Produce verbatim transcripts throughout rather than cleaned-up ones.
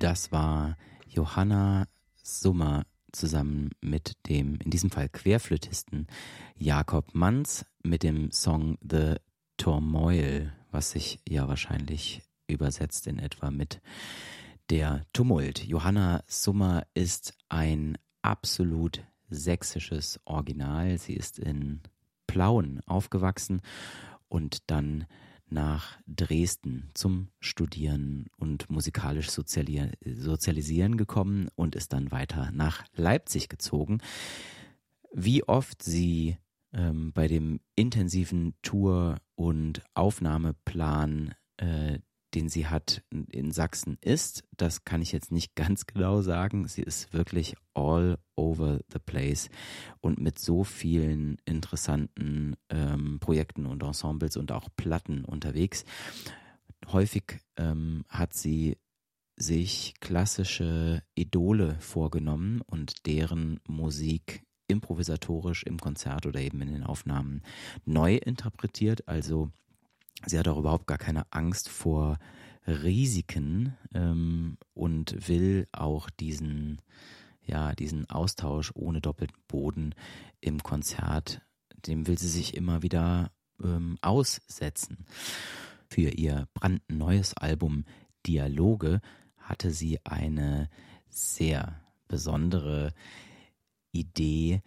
Das war Johanna Summer zusammen mit dem, in diesem Fall Querflötisten Jakob Manz mit dem Song The Turmoil, was sich ja wahrscheinlich übersetzt in etwa mit der Tumult. Johanna Summer ist ein absolut sächsisches Original. Sie ist in Plauen aufgewachsen und dann nach Dresden zum Studieren und musikalisch soziali- sozialisieren gekommen und ist dann weiter nach Leipzig gezogen. Wie oft sie ähm, bei dem intensiven Tour- und Aufnahmeplan, äh, den sie hat, in Sachsen ist, das kann ich jetzt nicht ganz genau sagen. Sie ist wirklich all over the place und mit so vielen interessanten ähm, Projekten und Ensembles und auch Platten unterwegs. Häufig ähm, hat sie sich klassische Idole vorgenommen und deren Musik improvisatorisch im Konzert oder eben in den Aufnahmen neu interpretiert. Also sie hat auch überhaupt gar keine Angst vor Risiken ähm, und will auch diesen, ja, diesen Austausch ohne doppelten Boden im Konzert, dem will sie sich immer wieder ähm, aussetzen. Für ihr brandneues Album Dialoge hatte sie eine sehr besondere Idee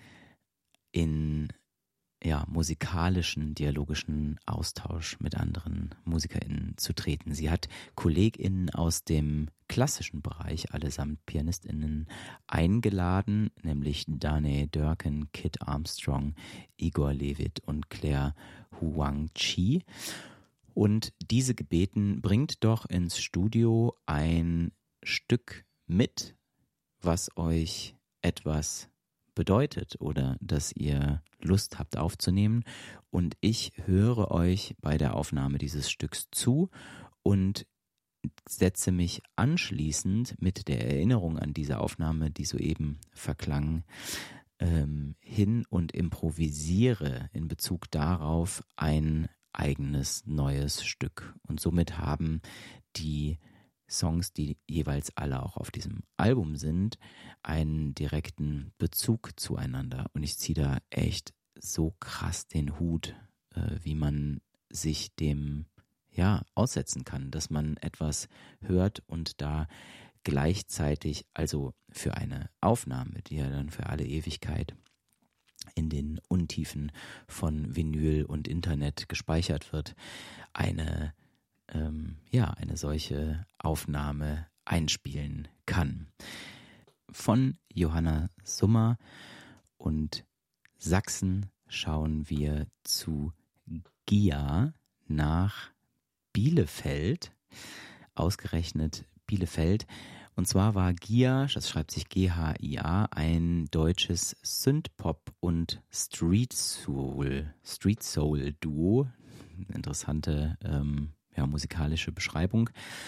in ja, musikalischen, dialogischen Austausch mit anderen MusikerInnen zu treten. Sie hat KollegInnen aus dem klassischen Bereich, allesamt PianistInnen, eingeladen, nämlich Danae Durkin, Kit Armstrong, Igor Levit und Claire Huang-Chi. Und diese gebeten, bringt doch ins Studio ein Stück mit, was euch etwas bedeutet oder dass ihr Lust habt aufzunehmen, und ich höre euch bei der Aufnahme dieses Stücks zu und setze mich anschließend mit der Erinnerung an diese Aufnahme, die soeben verklang, ähm, hin und improvisiere in Bezug darauf ein eigenes neues Stück. Und somit haben die Songs, die jeweils alle auch auf diesem Album sind, einen direkten Bezug zueinander. Und ich ziehe da echt so krass den Hut, äh, wie man sich dem ja aussetzen kann, dass man etwas hört und da gleichzeitig, also für eine Aufnahme, die ja dann für alle Ewigkeit in den Untiefen von Vinyl und Internet gespeichert wird, eine ähm, ja, eine solche Aufnahme einspielen kann. Von Johanna Summer und Sachsen schauen wir zu Gia nach Bielefeld, ausgerechnet Bielefeld. Und zwar war Gia, das schreibt sich G H I A, ein deutsches Synthpop und Street Soul, Street Soul Duo. Interessante ähm, ja, musikalische Beschreibung,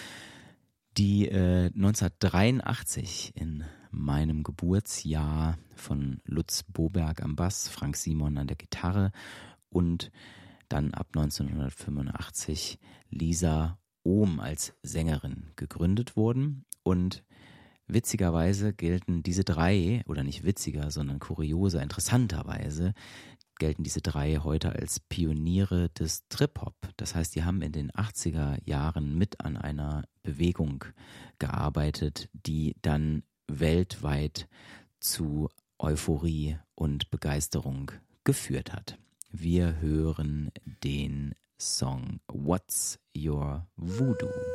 die äh, neunzehnhundertdreiundachtzig in meinem Geburtsjahr von Lutz Boberg am Bass, Frank Simon an der Gitarre und dann ab neunzehnhundertfünfundachtzig Lisa Ohm als Sängerin gegründet wurden. Und witzigerweise gelten diese drei, oder nicht witziger, sondern kurioser, interessanterweise, gelten diese drei heute als Pioniere des Trip-Hop. Das heißt, die haben in den achtziger Jahren mit an einer Bewegung gearbeitet, die dann weltweit zu Euphorie und Begeisterung geführt hat. Wir hören den Song What's Your Voodoo?